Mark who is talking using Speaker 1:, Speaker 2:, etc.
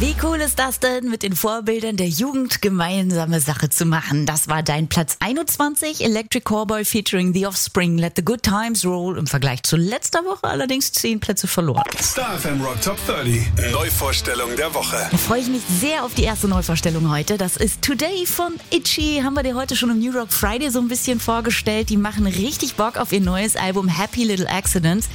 Speaker 1: Wie cool ist das denn, mit den Vorbildern der Jugend gemeinsame Sache zu machen? Das war dein Platz 21, Electric Callboy featuring The Offspring, Let the Good Times Roll. Im Vergleich zu letzter Woche allerdings 10 Plätze verloren.
Speaker 2: Star FM Rock Top 30, Neuvorstellung der Woche.
Speaker 1: Da freue ich mich sehr auf die erste Neuvorstellung heute. Das ist Today von Itchy. Haben wir dir heute schon im New Rock Friday so ein bisschen vorgestellt. Die machen richtig Bock auf ihr neues Album Happy Little Accidents.